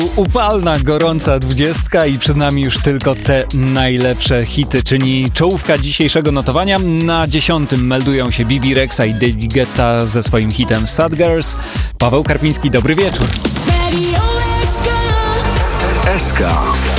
Upalna, gorąca 20 i przed nami już tylko te najlepsze hity, czyli czołówka dzisiejszego notowania. Na 10 meldują się Bibi Rexha i David Guetta ze swoim hitem Sad Girls. Paweł Karpiński, dobry wieczór. SK